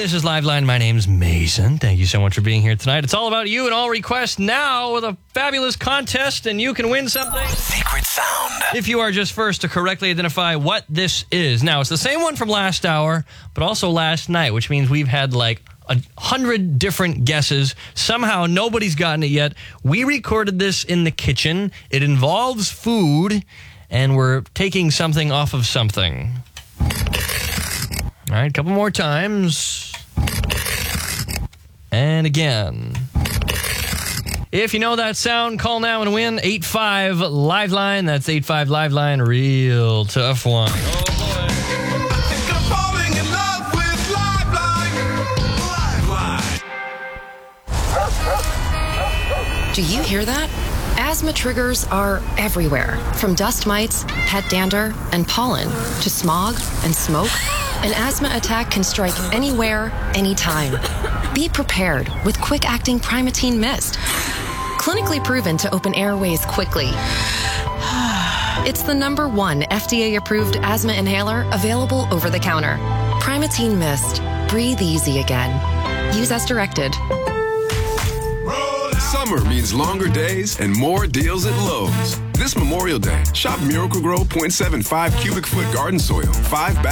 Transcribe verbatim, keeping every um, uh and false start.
This is Liveline. My name's Mason. Thank you so much for being here tonight. It's all about you and all requests now with a fabulous contest, and you can win something. Secret sound. If you are just first to correctly identify what this is. Now, it's the same one from last hour, but also last night, which means we've had like a hundred different guesses. Somehow nobody's gotten it yet. We recorded this in the kitchen. It involves food, and we're taking something off of something. All right, a couple more times. And again. If you know that sound, call now and win. eight five Liveline. That's eight five Liveline. Real tough one. Oh, boy. I think I'm falling in love with Liveline. Liveline. Do you hear that? Asthma triggers are everywhere, from dust mites, pet dander, and pollen, to smog and smoke. An asthma attack can strike anywhere, anytime. Be prepared with quick-acting Primatene Mist. Clinically proven to open airways quickly. It's the number one F D A-approved asthma inhaler available over the counter. Primatene Mist. Breathe easy again. Use as directed. Summer means longer days and more deals at Lowe's. This Memorial Day, shop Miracle-Gro point seven five cubic foot garden soil, five bags.